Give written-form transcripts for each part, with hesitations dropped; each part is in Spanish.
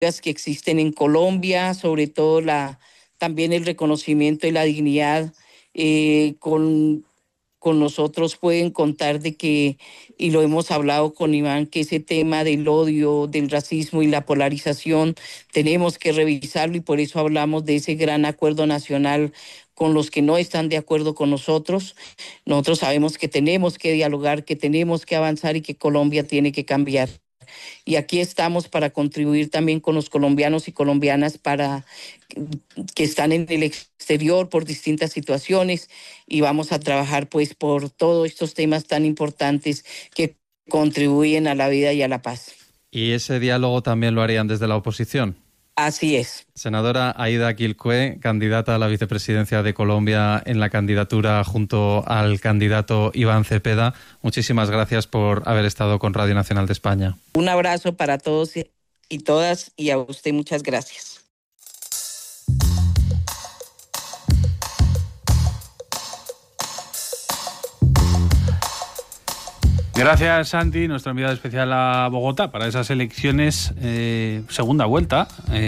que existen en Colombia, sobre todo también el reconocimiento y la dignidad con nosotros pueden contar de que, y lo hemos hablado con Iván, que ese tema del odio, del racismo y la polarización tenemos que revisarlo, y por eso hablamos de ese gran acuerdo nacional con los que no están de acuerdo con nosotros. Nosotros sabemos que tenemos que dialogar, que tenemos que avanzar y que Colombia tiene que cambiar. Y aquí estamos para contribuir también con los colombianos y colombianas que están en el exterior por distintas situaciones, y vamos a trabajar pues por todos estos temas tan importantes que contribuyen a la vida y a la paz. ¿Y ese diálogo también lo harían desde la oposición? Así es. Senadora Aida Quilpué, candidata a la vicepresidencia de Colombia en la candidatura junto al candidato Iván Cepeda, muchísimas gracias por haber estado con Radio Nacional de España. Un abrazo para todos y todas, y a usted muchas gracias. Gracias, Santi, nuestro enviado especial a Bogotá para esas elecciones, segunda vuelta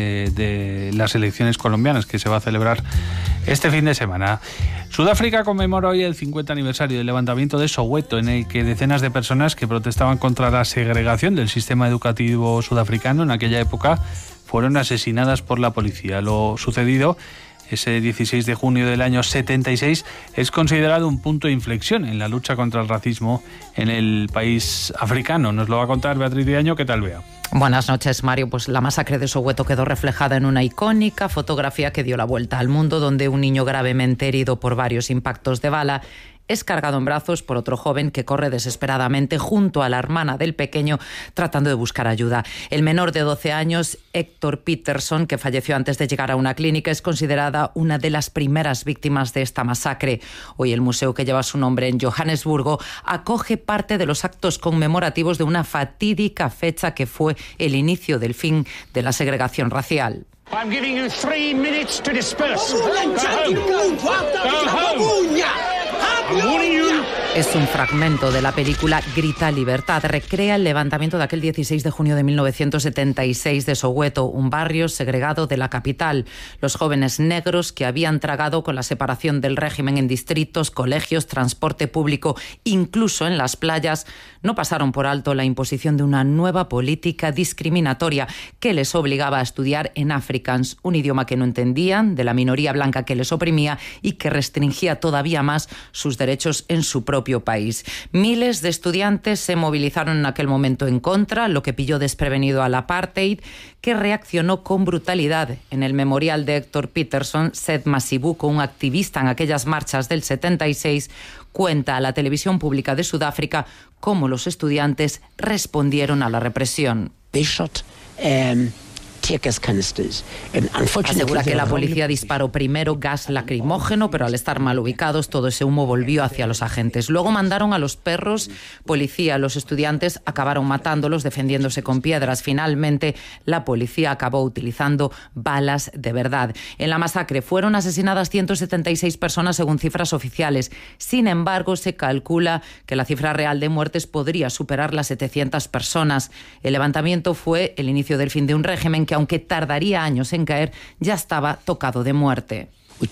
de las elecciones colombianas que se va a celebrar este fin de semana. Sudáfrica conmemora hoy el 50 aniversario del levantamiento de Soweto, en el que decenas de personas que protestaban contra la segregación del sistema educativo sudafricano en aquella época fueron asesinadas por la policía. Lo sucedido ese 16 de junio del año 76 es considerado un punto de inflexión en la lucha contra el racismo en el país africano. Nos lo va a contar Beatriz Diaño. ¿Qué tal, Bea? Buenas noches, Mario. Pues la masacre de Soweto quedó reflejada en una icónica fotografía que dio la vuelta al mundo, donde un niño gravemente herido por varios impactos de bala es cargado en brazos por otro joven que corre desesperadamente junto a la hermana del pequeño tratando de buscar ayuda. El menor de 12 años, Héctor Peterson, que falleció antes de llegar a una clínica, es considerada una de las primeras víctimas de esta masacre. Hoy el museo que lleva su nombre en Johannesburgo acoge parte de los actos conmemorativos de una fatídica fecha que fue el inicio del fin de la segregación racial. I'm giving you 3 minutes to disperse. Go home. Go home. I'm warning you. Es un fragmento de la película Grita Libertad. Recrea el levantamiento de aquel 16 de junio de 1976 de Soweto, un barrio segregado de la capital. Los jóvenes negros que habían tragado con la separación del régimen en distritos, colegios, transporte público, incluso en las playas, no pasaron por alto la imposición de una nueva política discriminatoria que les obligaba a estudiar en Afrikaans, un idioma que no entendían, de la minoría blanca que les oprimía y que restringía todavía más sus derechos en su propio país. Miles de estudiantes se movilizaron en aquel momento en contra, lo que pilló desprevenido al apartheid, que reaccionó con brutalidad. En el memorial de Héctor Peterson, Seth Masibuko, un activista en aquellas marchas del 76, cuenta a la televisión pública de Sudáfrica cómo los estudiantes respondieron a la represión. Asegura que la policía disparó primero gas lacrimógeno, pero al estar mal ubicados todo ese humo volvió hacia los agentes. Luego mandaron a los perros policía. Los estudiantes acabaron matándolos, defendiéndose con piedras. Finalmente, la policía acabó utilizando balas de verdad. En la masacre fueron asesinadas 176 personas según cifras oficiales. Sin embargo, se calcula que la cifra real de muertes podría superar las 700 personas. El levantamiento fue el inicio del fin de un régimen que, aunque tardaría años en caer, ya estaba tocado de muerte.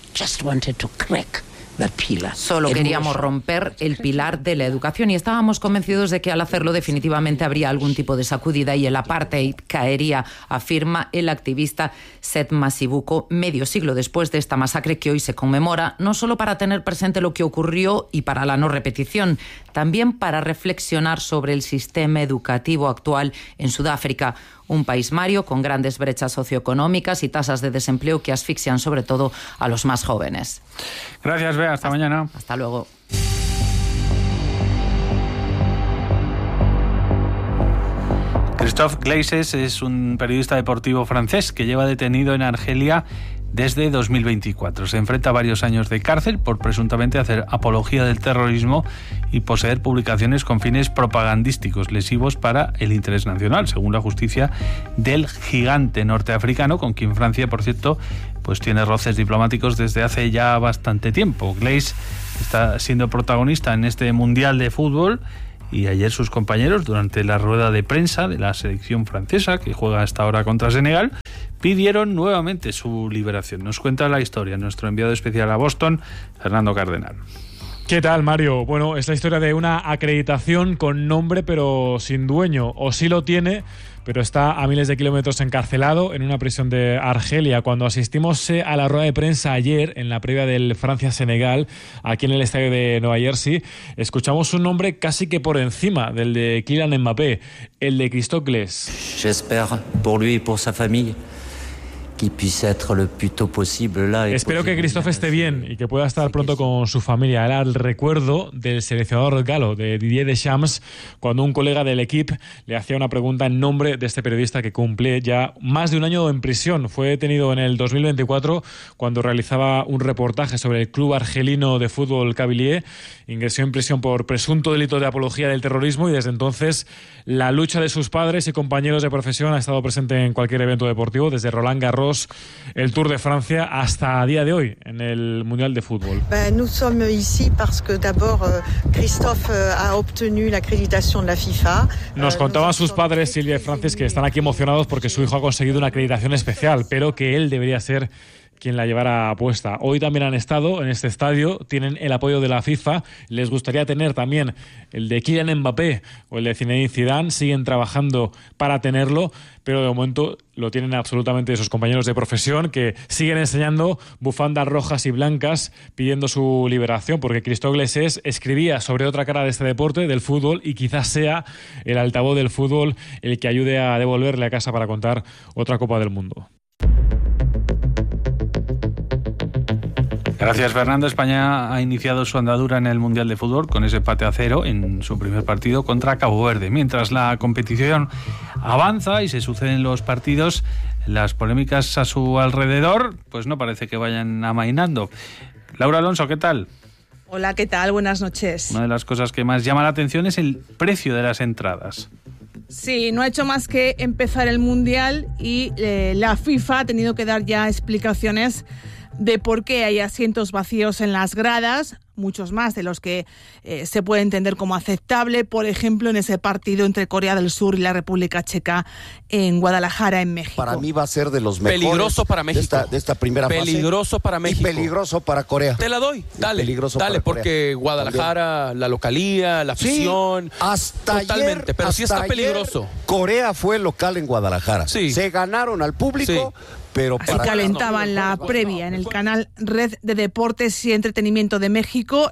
Solo queríamos romper el pilar de la educación y estábamos convencidos de que al hacerlo definitivamente habría algún tipo de sacudida y el apartheid caería, afirma el activista Seth Masibuko, medio siglo después de esta masacre que hoy se conmemora, no solo para tener presente lo que ocurrió y para la no repetición, también para reflexionar sobre el sistema educativo actual en Sudáfrica, un país, Mario, con grandes brechas socioeconómicas y tasas de desempleo que asfixian sobre todo a los más jóvenes. Gracias, Bea. Hasta mañana. Hasta luego. Christophe Glaisses es un periodista deportivo francés que lleva detenido en Argelia desde 2024. Se enfrenta a varios años de cárcel por presuntamente hacer apología del terrorismo y poseer publicaciones con fines propagandísticos lesivos para el interés nacional, según la justicia del gigante norteafricano, con quien Francia, por cierto, pues tiene roces diplomáticos desde hace ya bastante tiempo. Glaisses está siendo protagonista en este Mundial de Fútbol y ayer sus compañeros, durante la rueda de prensa de la selección francesa, que juega hasta ahora contra Senegal, pidieron nuevamente su liberación. Nos cuenta la historia nuestro enviado especial a Boston, Fernando Cardenal. ¿Qué tal, Mario? Bueno, es la historia de una acreditación con nombre pero sin dueño, o sí lo tiene, pero está a miles de kilómetros encarcelado en una prisión de Argelia. Cuando asistimos a la rueda de prensa ayer, en la previa del Francia-Senegal, aquí en el estadio de Nueva Jersey, escuchamos un nombre casi que por encima del de Kylian Mbappé, el de Christocles. J'espère pour lui y pour sa famille. Espero que Christophe esté bien y que pueda estar pronto con su familia. Era el recuerdo del seleccionador galo, de Didier Deschamps, cuando un colega del equipo le hacía una pregunta en nombre de este periodista que cumple ya más de un año en prisión. Fue detenido en el 2024 cuando realizaba un reportaje sobre el club argelino de fútbol Kabylie. Ingresó en prisión por presunto delito de apología del terrorismo y desde entonces la lucha de sus padres y compañeros de profesión ha estado presente en cualquier evento deportivo, desde Roland Garros, el Tour de Francia, hasta a día de hoy en el Mundial de Fútbol. Nous sommes ici parce que d'abord Christophe a obtenu l'acréditation de la FIFA. Nos contaban sus padres, Silvia y Francis, que están aquí emocionados porque su hijo ha conseguido una acreditación especial, pero que él debería ser quien la llevara puesta. Hoy también han estado en este estadio, tienen el apoyo de la FIFA, les gustaría tener también el de Kylian Mbappé o el de Zinedine Zidane, siguen trabajando para tenerlo, pero de momento lo tienen absolutamente sus compañeros de profesión, que siguen enseñando bufandas rojas y blancas pidiendo su liberación, porque Christocles escribía sobre otra cara de este deporte, del fútbol, y quizás sea el altavoz del fútbol el que ayude a devolverle a casa para contar otra Copa del Mundo. Gracias, Fernando. España ha iniciado su andadura en el Mundial de Fútbol con ese empate a 0 en su primer partido contra Cabo Verde. Mientras la competición avanza y se suceden los partidos, las polémicas a su alrededor pues no parece que vayan amainando. Laura Alonso, ¿qué tal? Hola, ¿qué tal? Buenas noches. Una de las cosas que más llama la atención es el precio de las entradas. Sí, no ha hecho más que empezar el Mundial y la FIFA ha tenido que dar ya explicaciones de por qué hay asientos vacíos en las gradas, muchos más de los que se puede entender como aceptable, por ejemplo, en ese partido entre Corea del Sur y la República Checa en Guadalajara, en México. Para mí va a ser de los mejores. Peligroso para México. De esta primera fase. Peligroso para México. Y peligroso para Corea. Te la doy, dale. Dale, porque Guadalajara, también. La localía, la afición. Sí, hasta totalmente, ayer, pero sí está peligroso. Corea fue local en Guadalajara. Sí. Se ganaron al público. Sí. Pero así calentaban la previa en el canal Red de Deportes y Entretenimiento de México,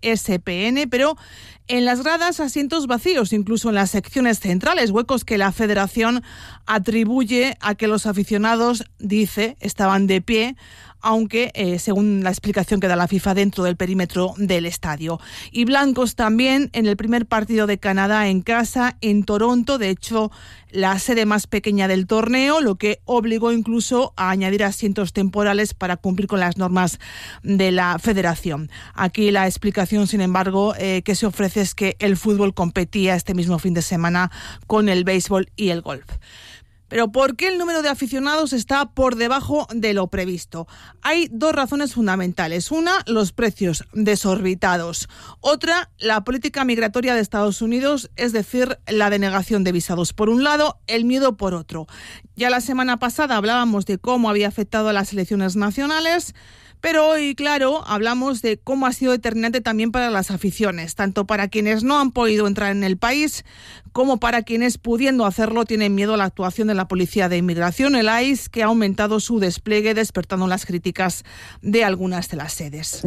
ESPN, pero en las gradas asientos vacíos, incluso en las secciones centrales, huecos que la federación atribuye a que los aficionados, dice, estaban de pie, aunque según la explicación que da la FIFA dentro del perímetro del estadio. Y blancos también en el primer partido de Canadá en casa, en Toronto, de hecho la sede más pequeña del torneo, lo que obligó incluso a añadir asientos temporales para cumplir con las normas de la federación. Aquí la explicación, sin embargo, que se ofrece es que el fútbol competía este mismo fin de semana con el béisbol y el golf. Pero ¿por qué el número de aficionados está por debajo de lo previsto? Hay dos razones fundamentales. Una, los precios desorbitados. Otra, la política migratoria de Estados Unidos, es decir, la denegación de visados por un lado, el miedo por otro. Ya la semana pasada hablábamos de cómo había afectado a las selecciones nacionales, pero hoy, claro, hablamos de cómo ha sido determinante también para las aficiones, tanto para quienes no han podido entrar en el país, como para quienes, pudiendo hacerlo, tienen miedo a la actuación de la Policía de Inmigración, el ICE, que ha aumentado su despliegue, despertando las críticas de algunas de las sedes.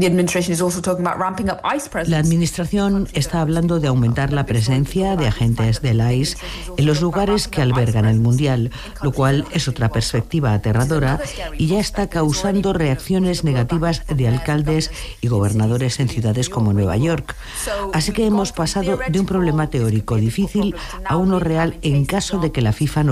La Administración está hablando de aumentar la presencia de agentes del ICE en los lugares que albergan el Mundial, lo cual es otra perspectiva aterradora y ya está causando reacciones negativas de alcaldes y gobernadores en ciudades como Nueva York. Así que hemos pasado de un problema teórico difícil a uno real en caso de que la FIFA no cumpla sus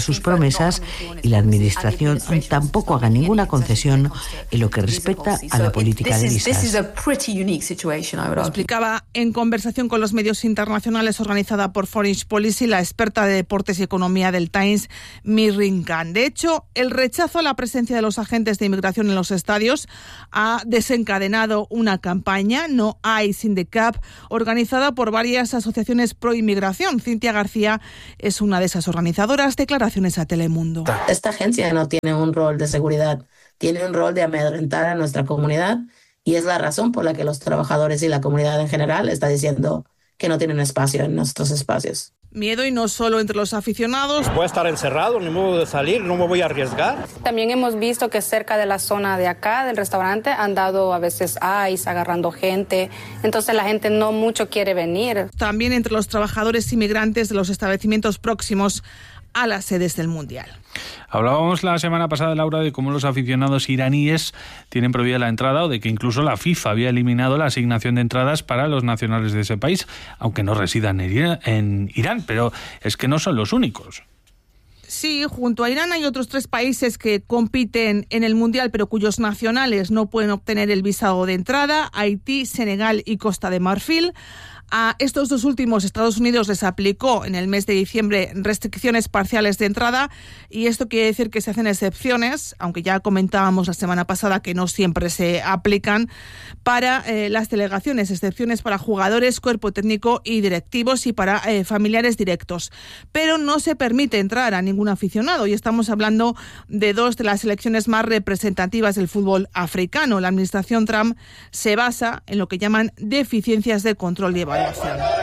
sus promesas y la administración tampoco haga ninguna concesión en lo que respecta a la política de visas. Lo explicaba en conversación con los medios internacionales organizada por Foreign Policy la experta de deportes y economía del Times, Mirrin Khan. De hecho, el rechazo a la presencia de los agentes de inmigración en los estadios ha desencadenado una campaña, No Ice in the Cup, organizada por varias asociaciones pro inmigración. Cintia García es una de esas organizadoras. Declaraciones a Telemundo. Esta agencia no tiene un rol de seguridad, tiene un rol de amedrentar a nuestra comunidad, y es la razón por la que los trabajadores y la comunidad en general está diciendo que no tienen espacio en nuestros espacios. Miedo, y no solo entre los aficionados. Voy a estar encerrado, no me voy a salir, no me voy a arriesgar. También hemos visto que cerca de la zona de acá, del restaurante, han dado a veces ice, agarrando gente. Entonces la gente no mucho quiere venir. También entre los trabajadores inmigrantes de los establecimientos próximos a las sedes del Mundial. Hablábamos la semana pasada, Laura, de cómo los aficionados iraníes tienen prohibida la entrada, o de que incluso la FIFA había eliminado la asignación de entradas para los nacionales de ese país, aunque no residan en Irán. Pero es que no son los únicos. Sí, junto a Irán hay otros 3 países que compiten en el Mundial, pero cuyos nacionales no pueden obtener el visado de entrada: Haití, Senegal y Costa de Marfil. A estos 2 últimos, Estados Unidos les aplicó en el mes de diciembre restricciones parciales de entrada, y esto quiere decir que se hacen excepciones, aunque ya comentábamos la semana pasada que no siempre se aplican, para las delegaciones, excepciones para jugadores, cuerpo técnico y directivos, y para familiares directos. Pero no se permite entrar a ningún aficionado, y estamos hablando de 2 de las selecciones más representativas del fútbol africano. La administración Trump se basa en lo que llaman deficiencias de control y evaluación.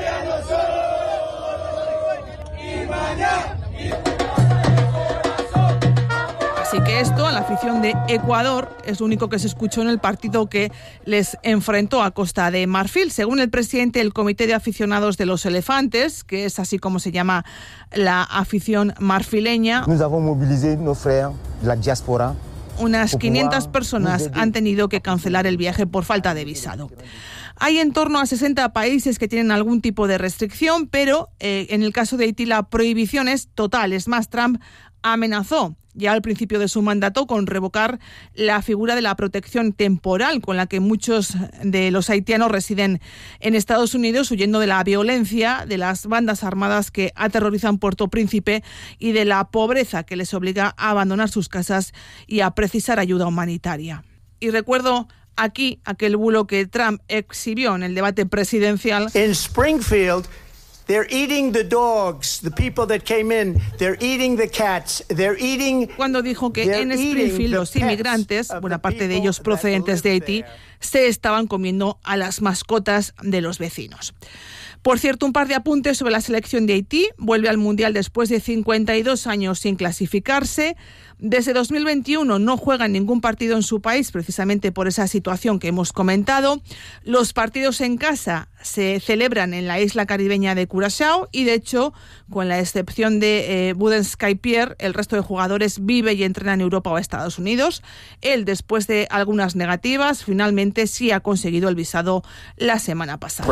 Así que esto, a la afición de Ecuador, es lo único que se escuchó en el partido que les enfrentó a Costa de Marfil. Según el presidente del Comité de Aficionados de los Elefantes, que es así como se llama la afición marfileña, nous avons mobilisé nos frères de la diáspora. Unas 500 personas han tenido que cancelar el viaje por falta de visado. Hay en torno a 60 países que tienen algún tipo de restricción, pero en el caso de Haití la prohibición es total. Es más, Trump amenazó ya al principio de su mandato con revocar la figura de la protección temporal con la que muchos de los haitianos residen en Estados Unidos, huyendo de la violencia, de las bandas armadas que aterrorizan Puerto Príncipe y de la pobreza que les obliga a abandonar sus casas y a precisar ayuda humanitaria. Y recuerdo aquí aquel bulo que Trump exhibió en el debate presidencial. En Springfield, they're eating the dogs, the people that came in, they're eating the cats, they're eating. Cuando dijo que en Springfield los inmigrantes, buena parte de ellos procedentes de Haití, se estaban comiendo a las mascotas de los vecinos. Por cierto, un par de apuntes sobre la selección de Haití. Vuelve al Mundial después de 52 años sin clasificarse. Desde 2021 no juega ningún partido en su país, precisamente por esa situación que hemos comentado. Los partidos en casa se celebran en la isla caribeña de Curaçao y, de hecho, con la excepción de Boudens-Caipier, el resto de jugadores vive y entrena en Europa o Estados Unidos. Él, después de algunas negativas, finalmente sí ha conseguido el visado la semana pasada.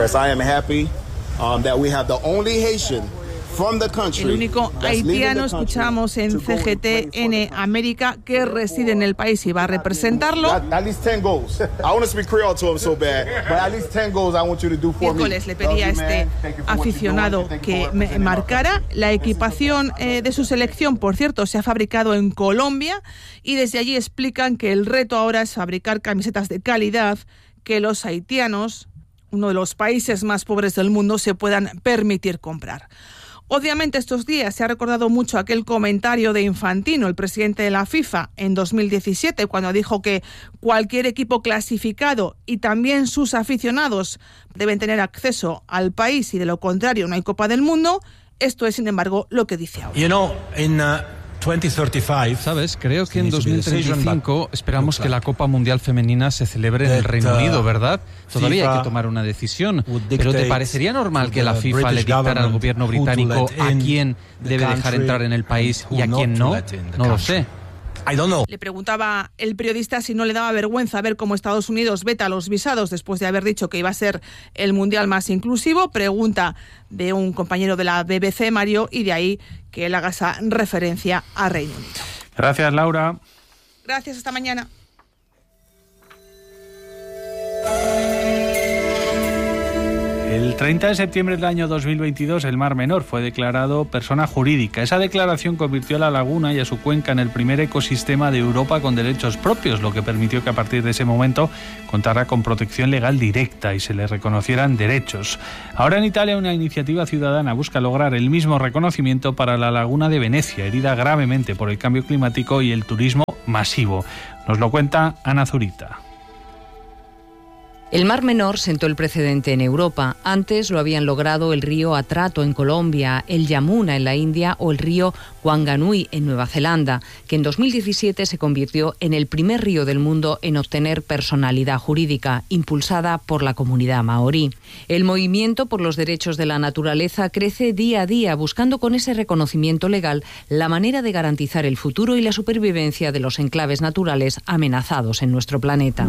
El único haitiano, escuchamos en CGTN América, que reside en el país y va a representarlo. Miércoles le pedía a este aficionado que me marcara. La equipación de su selección, por cierto, se ha fabricado en Colombia, y desde allí explican que el reto ahora es fabricar camisetas de calidad que los haitianos, uno de los países más pobres del mundo, se puedan permitir comprar. Obviamente estos días se ha recordado mucho aquel comentario de Infantino, el presidente de la FIFA, en 2017, cuando dijo que cualquier equipo clasificado y también sus aficionados deben tener acceso al país, y de lo contrario no hay Copa del Mundo. Esto es, sin embargo, lo que dice ahora. ¿Sabes? Creo que en 2035 esperamos que la Copa Mundial Femenina se celebre en el Reino Unido, ¿verdad? Todavía hay que tomar una decisión. ¿Pero te parecería normal que la FIFA le dictara al gobierno británico a quién debe dejar entrar en el país y a quién no? No lo sé. Le preguntaba el periodista si no le daba vergüenza ver cómo Estados Unidos veta los visados después de haber dicho que iba a ser el mundial más inclusivo. Pregunta de un compañero de la BBC, Mario, y de ahí que él haga esa referencia a Reino Unido. Gracias, Laura. Gracias, hasta mañana. El 30 de septiembre del año 2022, el Mar Menor fue declarado persona jurídica. Esa declaración convirtió a la laguna y a su cuenca en el primer ecosistema de Europa con derechos propios, lo que permitió que a partir de ese momento contara con protección legal directa y se le reconocieran derechos. Ahora en Italia una iniciativa ciudadana busca lograr el mismo reconocimiento para la laguna de Venecia, herida gravemente por el cambio climático y el turismo masivo. Nos lo cuenta Ana Zurita. El Mar Menor sentó el precedente en Europa. Antes lo habían logrado el río Atrato en Colombia, el Yamuna en la India o el río Wanganui en Nueva Zelanda, que en 2017 se convirtió en el primer río del mundo en obtener personalidad jurídica, impulsada por la comunidad maorí. El movimiento por los derechos de la naturaleza crece día a día, buscando con ese reconocimiento legal la manera de garantizar el futuro y la supervivencia de los enclaves naturales amenazados en nuestro planeta.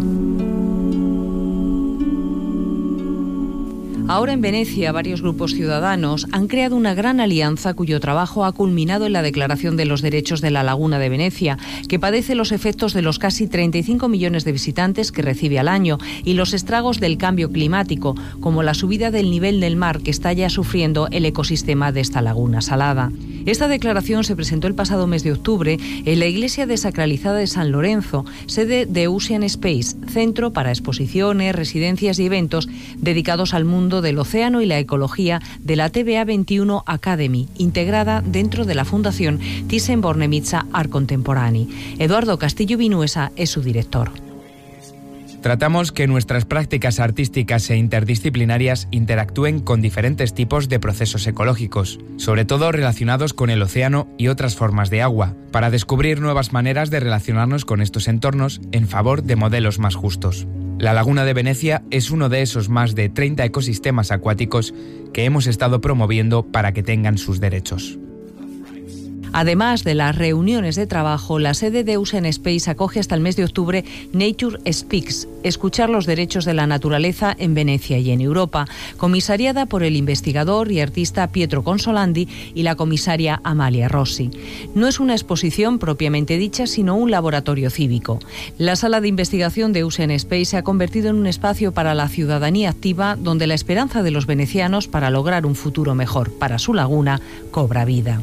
Ahora en Venecia, varios grupos ciudadanos han creado una gran alianza cuyo trabajo ha culminado en la Declaración de los Derechos de la Laguna de Venecia, que padece los efectos de los casi 35 millones de visitantes que recibe al año y los estragos del cambio climático, como la subida del nivel del mar que está ya sufriendo el ecosistema de esta laguna salada. Esta declaración se presentó el pasado mes de octubre en la iglesia desacralizada de San Lorenzo, sede de Ocean Space, centro para exposiciones, residencias y eventos dedicados al mundo del océano y la ecología de la TVA 21 Academy, integrada dentro de la Fundación Thyssen-Bornemisza Art Contemporani. Eduardo Castillo Vinuesa es su director. Tratamos que nuestras prácticas artísticas e interdisciplinarias interactúen con diferentes tipos de procesos ecológicos, sobre todo relacionados con el océano y otras formas de agua, para descubrir nuevas maneras de relacionarnos con estos entornos en favor de modelos más justos. La Laguna de Venecia es uno de esos más de 30 ecosistemas acuáticos que hemos estado promoviendo para que tengan sus derechos. Además de las reuniones de trabajo, la sede de Ocean Space acoge hasta el mes de octubre Nature Speaks, escuchar los derechos de la naturaleza en Venecia y en Europa, comisariada por el investigador y artista Pietro Consolandi y la comisaria Amalia Rossi. No es una exposición propiamente dicha, sino un laboratorio cívico. La sala de investigación de Ocean Space se ha convertido en un espacio para la ciudadanía activa, donde la esperanza de los venecianos para lograr un futuro mejor para su laguna cobra vida.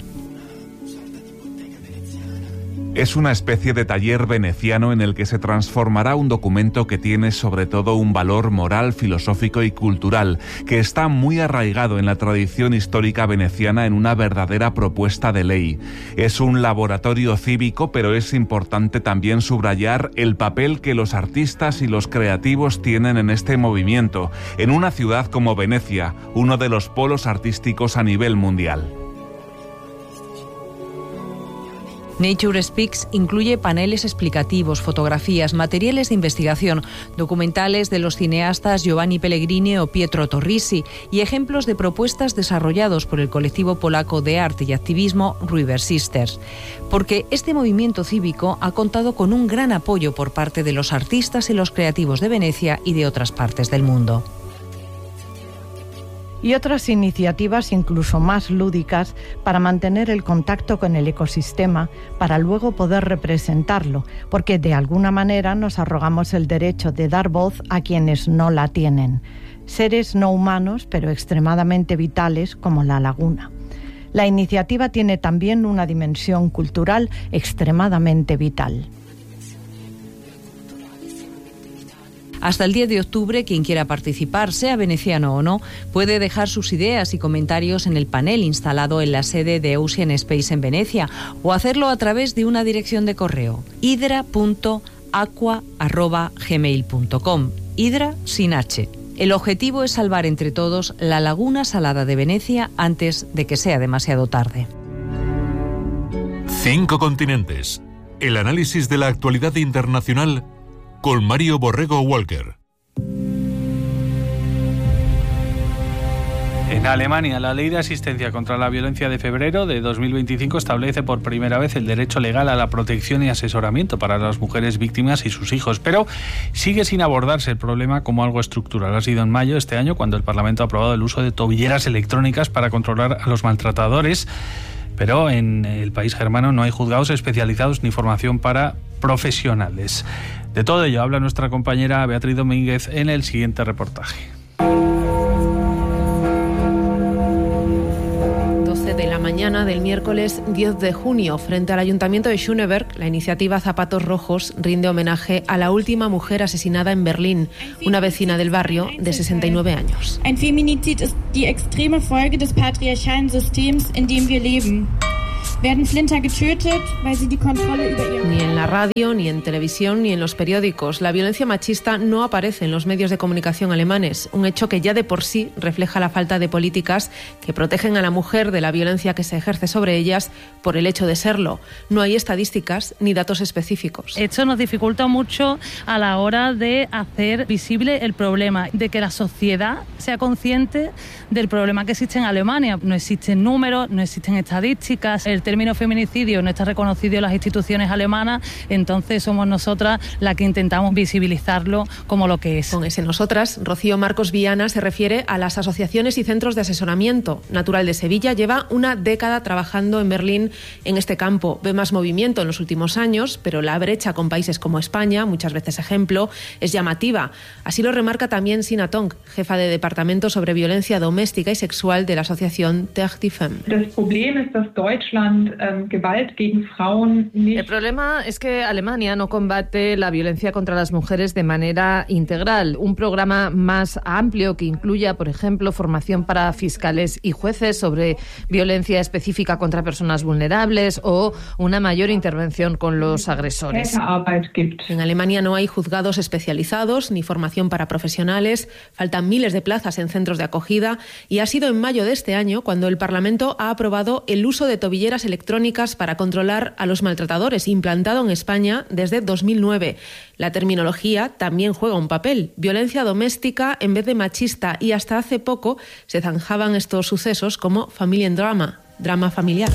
Es una especie de taller veneciano en el que se transformará un documento que tiene sobre todo un valor moral, filosófico y cultural, que está muy arraigado en la tradición histórica veneciana en una verdadera propuesta de ley. Es un laboratorio cívico, pero es importante también subrayar el papel que los artistas y los creativos tienen en este movimiento, en una ciudad como Venecia, uno de los polos artísticos a nivel mundial. Nature Speaks incluye paneles explicativos, fotografías, materiales de investigación, documentales de los cineastas Giovanni Pellegrini o Pietro Torrisi y ejemplos de propuestas desarrollados por el colectivo polaco de arte y activismo River Sisters. Porque este movimiento cívico ha contado con un gran apoyo por parte de los artistas y los creativos de Venecia y de otras partes del mundo. Y otras iniciativas incluso más lúdicas para mantener el contacto con el ecosistema, para luego poder representarlo, porque de alguna manera nos arrogamos el derecho de dar voz a quienes no la tienen. Seres no humanos, pero extremadamente vitales, como la laguna. La iniciativa tiene también una dimensión cultural extremadamente vital. Hasta el 10 de octubre, quien quiera participar, sea veneciano o no, puede dejar sus ideas y comentarios en el panel instalado en la sede de Ocean Space en Venecia o hacerlo a través de una dirección de correo: hydra.aqua@gmail.com. Hydra sin H. El objetivo es salvar entre todos la laguna salada de Venecia antes de que sea demasiado tarde. 5 continentes. El análisis de la actualidad internacional con Mario Borrego Walker. En Alemania, la Ley de Asistencia contra la Violencia de febrero de 2025 establece por primera vez el derecho legal a la protección y asesoramiento para las mujeres víctimas y sus hijos, pero sigue sin abordarse el problema como algo estructural. Ha sido en mayo de este año cuando el Parlamento ha aprobado el uso de tobilleras electrónicas para controlar a los maltratadores, pero en el país germano no hay juzgados especializados ni formación para profesionales. De todo ello habla nuestra compañera Beatriz Domínguez en el siguiente reportaje. De la mañana del miércoles 10 de junio, frente al Ayuntamiento de Schöneberg, la iniciativa Zapatos Rojos rinde homenaje a la última mujer asesinada en Berlín, una vecina del barrio de 69 años. Ein Feminizid ist die extreme Folge des patriarchalen Systems, in dem wir leben. Werden Flinter getötet, weil sie die Kontrolle über ihr... Ni en la radio, ni en televisión, ni en los periódicos. La violencia machista no aparece en los medios de comunicación alemanes, un hecho que ya de por sí refleja la falta de políticas que protegen a la mujer de la violencia que se ejerce sobre ellas por el hecho de serlo. No hay estadísticas ni datos específicos. Esto nos dificulta mucho a la hora de hacer visible el problema, de que la sociedad sea consciente del problema que existe en Alemania. No existen números, no existen estadísticas. El término feminicidio no está reconocido en las instituciones alemanas, entonces somos nosotras las que intentamos visibilizarlo como lo que es. Con ese nosotras, Rocío Marcos Viana se refiere a las asociaciones y centros de asesoramiento. Natural de Sevilla, lleva una década trabajando en Berlín en este campo. Ve más movimiento en los últimos años, pero la brecha con países como España, muchas veces ejemplo, es llamativa. Así lo remarca también Sina Tonk, jefa de Departamento sobre Violencia Doméstica y Sexual de la asociación Terre die Femme. El problema es que Alemania no combate la violencia contra las mujeres de manera integral. Un programa más amplio que incluya, por ejemplo, formación para fiscales y jueces sobre violencia específica contra personas vulnerables o una mayor intervención con los agresores. En Alemania no hay juzgados especializados ni formación para profesionales, faltan miles de plazas en centros de acogida y ha sido en mayo de este año cuando el Parlamento ha aprobado el uso de tobilleras electrónicas para controlar a los maltratadores, implantado en España desde 2009. La terminología también juega un papel. Violencia doméstica en vez de machista, y hasta hace poco se zanjaban estos sucesos como Familiendrama, drama familiar.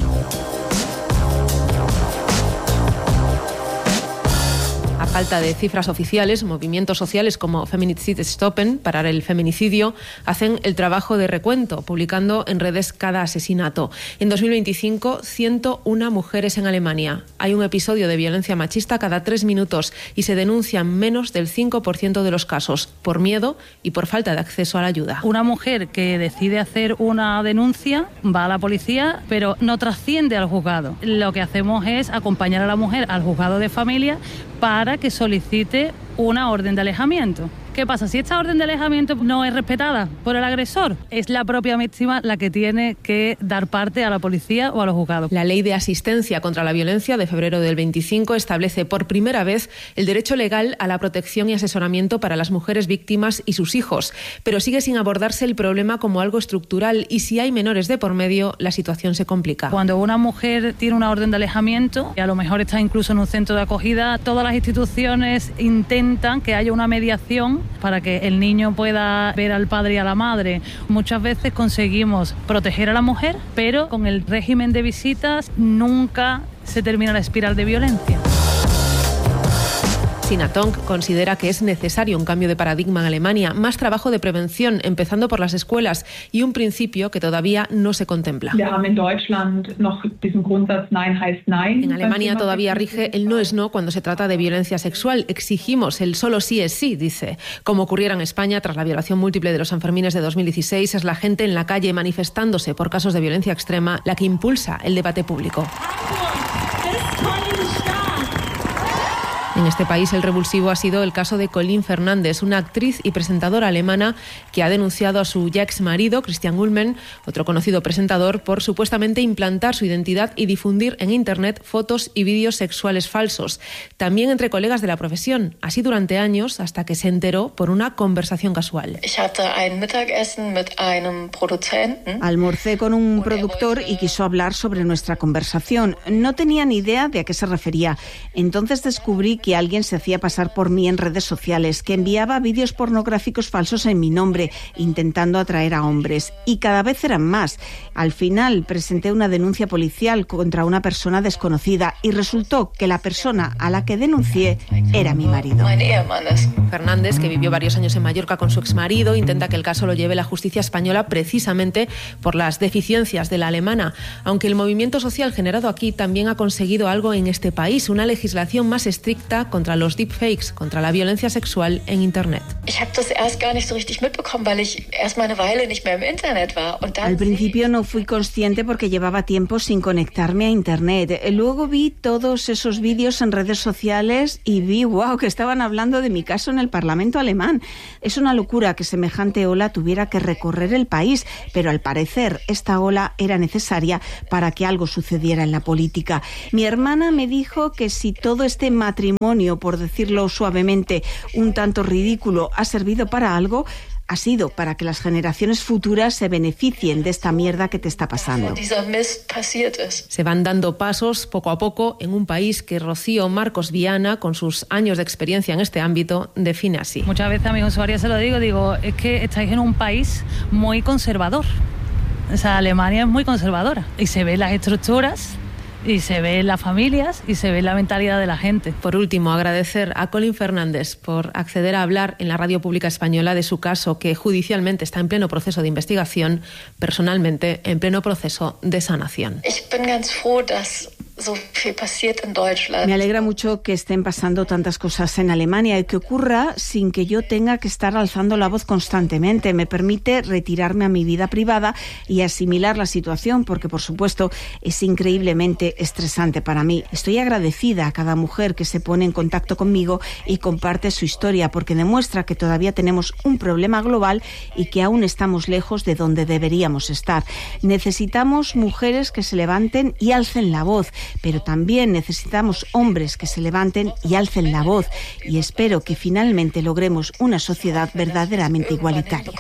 A falta de cifras oficiales, movimientos sociales como Feminizid Stoppen, parar el feminicidio, hacen el trabajo de recuento, publicando en redes cada asesinato. En 2025, 101 mujeres en Alemania. Hay un episodio de violencia machista cada 3 minutos y se denuncian menos del 5% de los casos, por miedo y por falta de acceso a la ayuda. Una mujer que decide hacer una denuncia va a la policía, pero no trasciende al juzgado. Lo que hacemos es acompañar a la mujer al juzgado de familia para que solicite una orden de alejamiento. ¿Qué pasa? Si esta orden de alejamiento no es respetada por el agresor, es la propia víctima la que tiene que dar parte a la policía o a los juzgados. La Ley de Asistencia contra la Violencia de febrero del 25 establece por primera vez el derecho legal a la protección y asesoramiento para las mujeres víctimas y sus hijos, pero sigue sin abordarse el problema como algo estructural y si hay menores de por medio, la situación se complica. Cuando una mujer tiene una orden de alejamiento, y a lo mejor está incluso en un centro de acogida, todas las instituciones intentan que haya una mediación para que el niño pueda ver al padre y a la madre. Muchas veces conseguimos proteger a la mujer, pero con el régimen de visitas nunca se termina la espiral de violencia. Sina Tonk considera que es necesario un cambio de paradigma en Alemania, más trabajo de prevención, empezando por las escuelas, y un principio que todavía no se contempla. En Alemania todavía rige el no es no cuando se trata de violencia sexual. Exigimos el solo sí es sí, dice. Como ocurriera en España tras la violación múltiple de los Sanfermines de 2016, es la gente en la calle manifestándose por casos de violencia extrema la que impulsa el debate público. En este país el revulsivo ha sido el caso de Colleen Fernández, una actriz y presentadora alemana que ha denunciado a su ya ex marido, Christian Ulmen, otro conocido presentador, por supuestamente implantar su identidad y difundir en Internet fotos y vídeos sexuales falsos. También entre colegas de la profesión, así durante años, hasta que se enteró por una conversación casual. Almorcé con un productor y quiso hablar sobre nuestra conversación. No tenía ni idea de a qué se refería. Entonces descubrí que que alguien se hacía pasar por mí en redes sociales, que enviaba vídeos pornográficos falsos en mi nombre, intentando atraer a hombres. Y cada vez eran más. Al final presenté una denuncia policial contra una persona desconocida y resultó que la persona a la que denuncié era mi marido. Fernández, que vivió varios años en Mallorca con su exmarido, intenta que el caso lo lleve la justicia española precisamente por las deficiencias de la alemana, aunque el movimiento social generado aquí también ha conseguido algo en este país, una legislación más estricta contra los deepfakes, contra la violencia sexual en Internet. Al principio no fui consciente porque llevaba tiempo sin conectarme a Internet. Luego vi todos esos vídeos en redes sociales y vi, que estaban hablando de mi caso en el Parlamento alemán. Es una locura que semejante ola tuviera que recorrer el país, pero al parecer esta ola era necesaria para que algo sucediera en la política. Mi hermana me dijo que si todo este matrimonio, por decirlo suavemente, un tanto ridículo, ha servido para algo, ha sido para que las generaciones futuras se beneficien de esta mierda que te está pasando. Se van dando pasos poco a poco en un país que Rocío Marcos Viana, con sus años de experiencia en este ámbito, define así. Muchas veces a mis usuarios se lo digo, es que estáis en un país muy conservador. O sea, Alemania es muy conservadora y se ven las estructuras, y se ve en las familias y se ve en la mentalidad de la gente. Por último, agradecer a Colin Fernández por acceder a hablar en la Radio Pública Española de su caso, que judicialmente está en pleno proceso de investigación, personalmente en pleno proceso de sanación. Me alegra mucho que estén pasando tantas cosas en Alemania y que ocurra sin que yo tenga que estar alzando la voz constantemente. Me permite retirarme a mi vida privada y asimilar la situación, porque por supuesto es increíblemente estresante para mí. Estoy agradecida a cada mujer que se pone en contacto conmigo y comparte su historia, porque demuestra que todavía tenemos un problema global y que aún estamos lejos de donde deberíamos estar. Necesitamos mujeres que se levanten y alcen la voz, pero también necesitamos hombres que se levanten y alcen la voz, y espero que finalmente logremos una sociedad verdaderamente igualitaria.